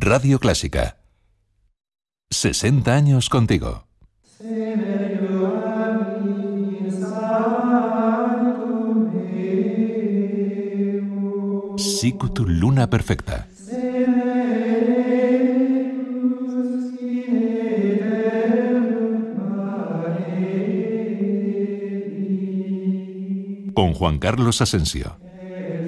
Radio Clásica. 60 años contigo. Sicut luna perfecta. Con Juan Carlos Asensio.